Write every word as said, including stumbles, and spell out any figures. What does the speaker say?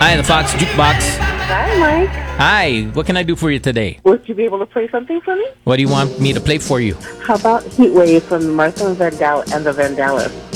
Hi, the Fox Jukebox. Hi, Mike. Hi, what can I do for you today? Would you be able to play something for me? What do you want me to play for you? How about Heat Wave from Martha Vandal and the Vandellas?